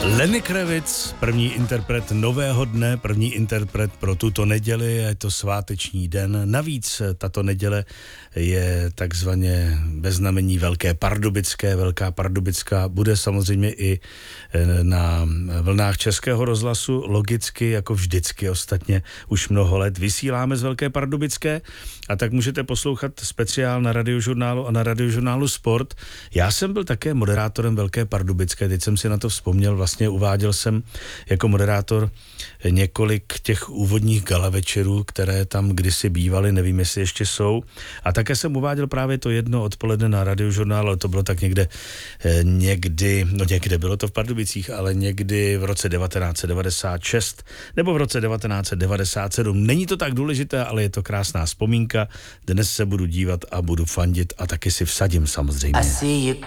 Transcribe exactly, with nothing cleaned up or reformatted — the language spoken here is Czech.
Lenny Kravitz, první interpret nového dne, první interpret pro tuto neděli, je to sváteční den. Navíc tato neděle je takzvaně ve znamení Velké Pardubické. Velká Pardubická bude samozřejmě i na vlnách Českého rozhlasu, logicky, jako vždycky ostatně už mnoho let vysíláme z Velké Pardubické, a tak můžete poslouchat speciál na Radiožurnálu a na Radiožurnálu Sport. Já jsem byl také moderátorem Velké Pardubické, teď jsem si na to vzpomněl, vlastně uváděl jsem jako moderátor několik těch úvodních gala večerů, které tam kdysi bývaly, nevím, jestli ještě jsou. A také jsem uváděl právě to jedno odpoledne na Radiožurnálu, ale to bylo tak někde, někdy, no někde bylo to v Pardubicích, ale někdy v roce devatenáct set devadesát šest nebo v roce devatenáct set devadesát sedm. Není to tak důležité, ale je to krásná vzpomínka. Dnes se budu dívat a budu fandit a taky si vsadím samozřejmě.